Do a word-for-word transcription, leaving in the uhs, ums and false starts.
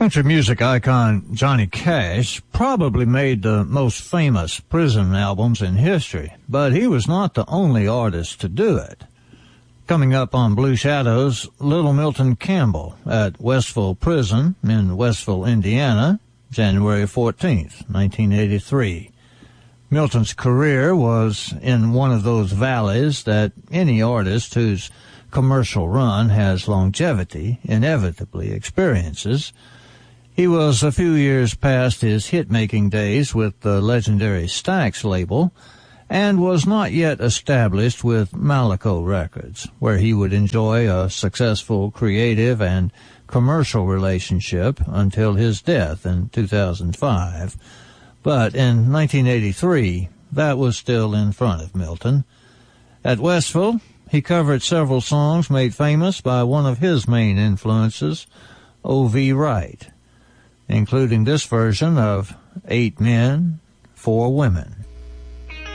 Country music icon Johnny Cash probably made the most famous prison albums in history, but he was not the only artist to do it. Coming up on Blue Shadows, Little Milton Campbell at Westville Prison in Westville, Indiana, January fourteenth, nineteen eighty-three. Milton's career was in one of those valleys that any artist whose commercial run has longevity inevitably experiences. He was a few years past his hit-making days with the legendary Stax label and was not yet established with Malaco Records, where he would enjoy a successful creative and commercial relationship until his death in two thousand five. But in nineteen eighty-three, that was still in front of Milton. At Westville, he covered several songs made famous by one of his main influences, O V Wright, including this version of Eight Men, Four Women.